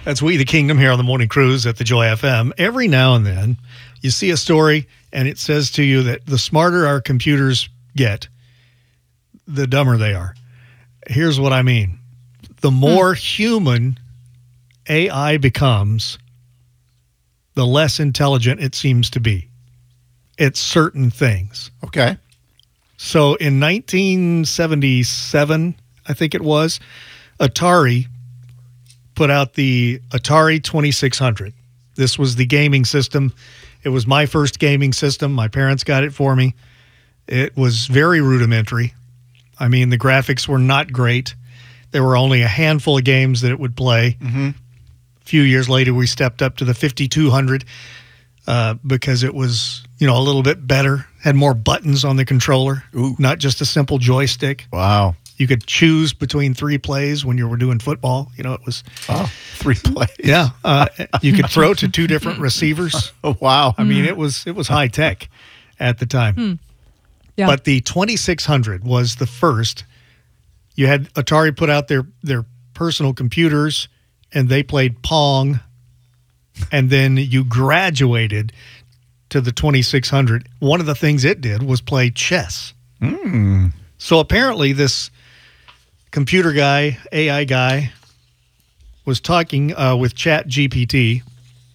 That's We the Kingdom here on the Morning Cruise at the Joy FM. Every now and then, you see a story, and it says to you that the smarter our computers get, the dumber they are. Here's what I mean. The more human AI becomes, the less intelligent it seems to be at certain things. Okay. So in 1977, I think it was, Atari put out the Atari 2600. This was the gaming system. It was my first gaming system. My parents got it for me. It was very rudimentary. I mean, the graphics were not great. There were only a handful of games that it would play. Mm-hmm. A few years later, we stepped up to the 5200 because it was, a little bit better. Had more buttons on the controller, not just a simple joystick. Wow. You could choose between 3 plays when you were doing football. It was 3 plays. Yeah, you could throw to 2 different receivers. Oh, wow. I mean, it was high tech at the time. Yeah. But the 2600 was the first. You had Atari put out their personal computers, and they played Pong, and then you graduated to the 2600. One of the things it did was play chess. So apparently this computer guy, AI guy, was talking with ChatGPT,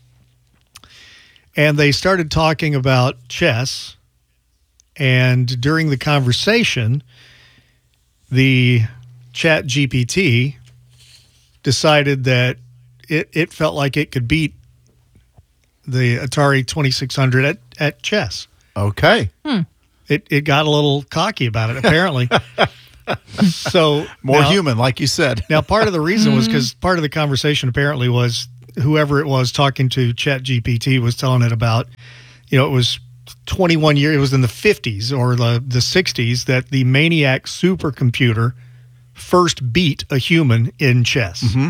and they started talking about chess. And during the conversation, the ChatGPT decided that it felt like it could beat the Atari 2600 at chess. Okay. It got a little cocky about it, apparently. So More now, human, like you said. Now, part of the reason was because part of the conversation apparently was whoever it was talking to ChatGPT was telling it about, it was 21 years, it was in the 50s or the 60s that the Maniac supercomputer first beat a human in chess. Mm-hmm.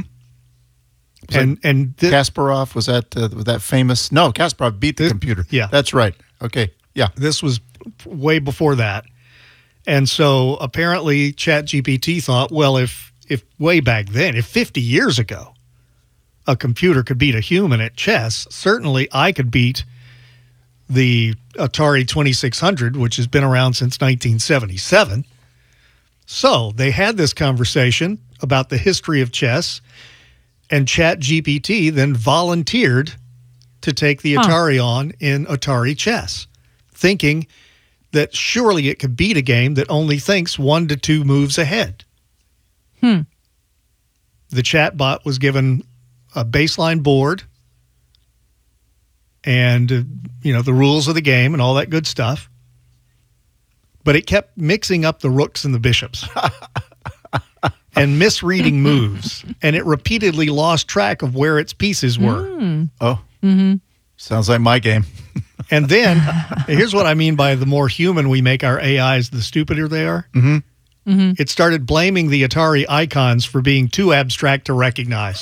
Kasparov, was that famous? No, Kasparov beat the computer. Yeah. That's right. Okay. Yeah. This was way before that. And so apparently ChatGPT thought, well, if way back then, if 50 years ago, a computer could beat a human at chess, certainly I could beat the Atari 2600, which has been around since 1977. So they had this conversation about the history of chess, and ChatGPT then volunteered to take the Atari on in Atari chess, thinking that surely it could beat a game that only thinks 1 to 2 moves ahead. The chatbot was given a baseline board and, the rules of the game and all that good stuff. But it kept mixing up the rooks and the bishops and misreading moves. And it repeatedly lost track of where its pieces were. Oh, sounds like my game. And then, here's what I mean by the more human we make our AIs, the stupider they are. It started blaming the Atari icons for being too abstract to recognize.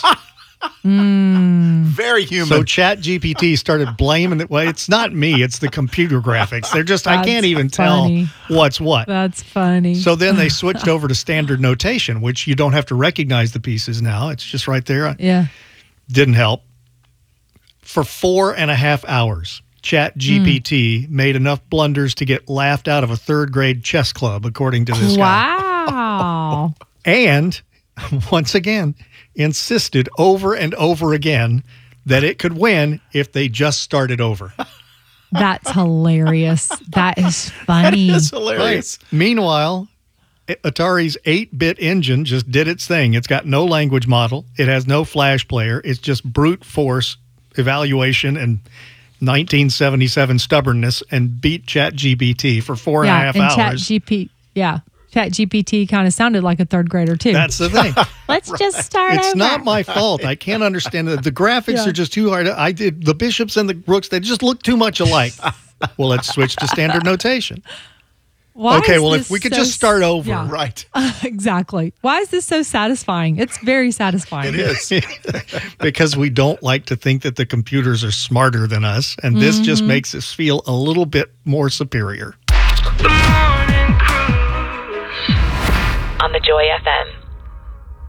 Very human. So ChatGPT started blaming it. Well, it's not me. It's the computer graphics. They're just, I can't even tell what's what. That's funny. So then they switched over to standard notation, which you don't have to recognize the pieces now. It's just right there. Yeah. Didn't help. For 4.5 hours, ChatGPT made enough blunders to get laughed out of a 3rd grade chess club, according to this guy. Wow. And once again, insisted over and over again that it could win if they just started over. That's hilarious. That is funny. That is hilarious. Right. Meanwhile, Atari's 8-bit engine just did its thing. It's got no language model. It has no flash player. It's just brute force evaluation and 1977 stubbornness, and beat ChatGPT for 4.5 hours. ChatGPT kind of sounded like a 3rd grader too. That's the thing. Let's just start It's over. not my fault. I can't understand it. The graphics are just too hard. I did the bishops and the rooks. They just look too much alike. Well, let's switch to standard notation. Why okay, is well, this if we could so just start over. yeah. Right. Exactly. Why is this so satisfying? It's very satisfying. It is. Because we don't like to think that the computers are smarter than us, and this just makes us feel a little bit more superior. The Morning Cruise on the Joy FM.